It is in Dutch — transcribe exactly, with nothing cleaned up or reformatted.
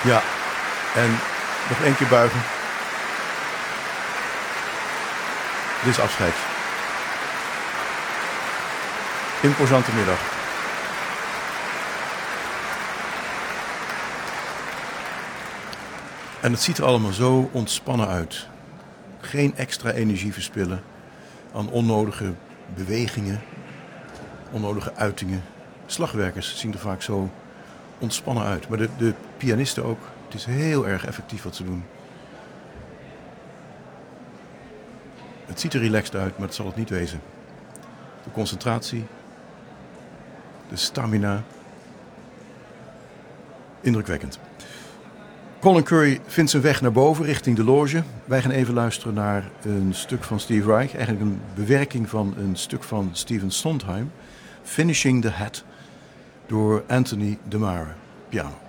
Ja, en nog één keer buigen. Dit is afscheid. Imposante middag. En het ziet er allemaal zo ontspannen uit. Geen extra energie verspillen aan onnodige bewegingen, onnodige uitingen. Slagwerkers zien er vaak zo ontspannen uit. Maar de, de pianisten ook. Het is heel erg effectief wat ze doen. Het ziet er relaxed uit, maar het zal het niet wezen. De concentratie, de stamina. Indrukwekkend. Colin Currie vindt zijn weg naar boven richting de loge. Wij gaan even luisteren naar een stuk van Steve Reich. Eigenlijk een bewerking van een stuk van Stephen Sondheim. Finishing the Hat door Anthony DeMare, piano.